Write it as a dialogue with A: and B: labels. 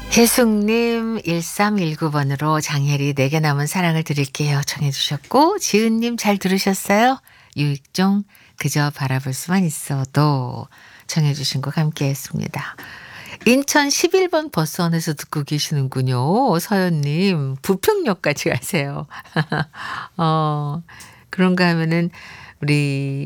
A: 혜숙님 1319번으로 장혜리 내게 남은 사랑을 드릴게요 청해 주셨고 지은님 잘 들으셨어요? 유익종 그저 바라볼 수만 있어도 청해 주신 곡 함께 했습니다. 인천 11번 버스 안에서 듣고 계시는군요. 서연님 부평역까지 가세요. 어 그런가 하면은 우리